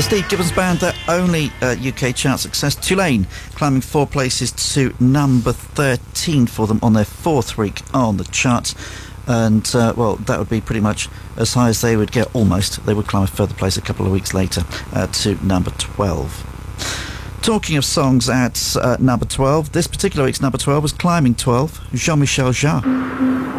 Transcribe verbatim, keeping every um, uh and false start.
Steve Gibbons Band, their only uh, U K chart success. Tulane climbing four places to number thirteen for them on their fourth week on the chart. And, uh, well, that would be pretty much as high as they would get, almost. They would climb a further place a couple of weeks later uh, to number twelve. Talking of songs at uh, number twelve, this particular week's number twelve was climbing twelve, Jean-Michel Jarre.